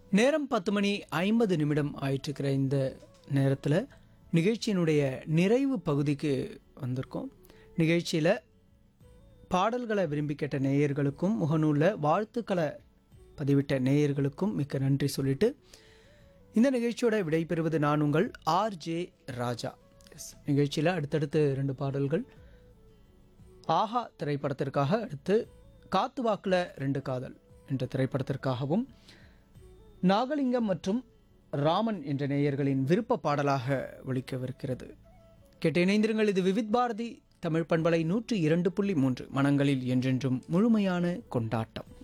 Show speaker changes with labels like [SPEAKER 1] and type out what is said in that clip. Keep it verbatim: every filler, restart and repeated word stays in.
[SPEAKER 1] நேரம் பத்து மணி ஐம்பது நிமிடம் ஆயிட்டுருக்கிற இந்த நேரத்தில் நிகழ்ச்சியினுடைய நிறைவு பகுதிக்கு வந்திருக்கோம். நிகழ்ச்சியில் பாடல்களை விரும்பி கேட்ட நேயர்களுக்கும் முகநூலில் வாழ்த்துக்களை பதிவிட்ட நேயர்களுக்கும் மிக்க நன்றி சொல்லிட்டு இந்த நிகழ்ச்சியோட விடைபெறுவது நான் உங்கள் ஆர்ஜே ராஜா. எஸ், நிகழ்ச்சியில் அடுத்தடுத்து ரெண்டு பாடல்கள். ஆஹா திரைப்படத்திற்காக, அடுத்து காத்து வாக்கில் ரெண்டு காதல் என்ற திரைப்படத்திற்காகவும், நாகலிங்கம் மற்றும் ராமன் என்ற நேயர்களின் விருப்ப பாடலாக ஒலிக்கவிருக்கிறது. கேட்டு இணைந்திருங்கள். இது விவித் பாரதி தமிழ் பண்பலை நூற்றி இரண்டு புள்ளி மூன்று, மனங்களில் என்றென்றும் முழுமையான கொண்டாட்டம்.